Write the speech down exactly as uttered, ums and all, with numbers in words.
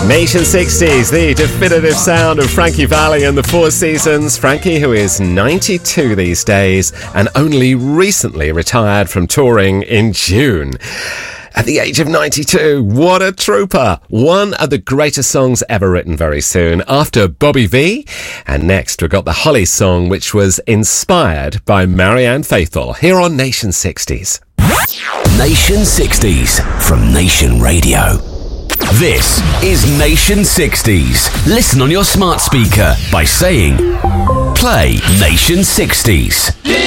Nation sixties, the definitive sound of Frankie Valli and the Four Seasons. Frankie, who is ninety-two these days and only recently retired from touring in June. At the age of ninety-two, what a trooper! One of the greatest songs ever written very soon, after Bobby Vee. And next we've got the Holly song, which was inspired by Marianne Faithfull, here on Nation sixties. Nation sixties from Nation Radio. This is Nation sixties. Listen on your smart speaker by saying, play Nation sixties.